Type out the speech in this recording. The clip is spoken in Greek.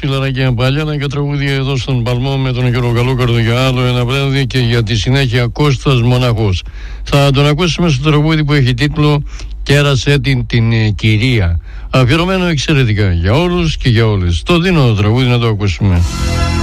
φιλαράκια, παλιά ένα και τραγούδια εδώ στον Παλμό με τον Γιώργο Καλόκαρδο για άλλο ένα βράδυ και για τη συνέχεια Κώστας Μοναχός. Θα τον ακούσουμε στο τραγούδι που έχει τίτλο «Κέρασε την κυρία». Αφιερωμένο εξαιρετικά για όλους και για όλες. Το δίνω το τραγούδι να το ακούσουμε.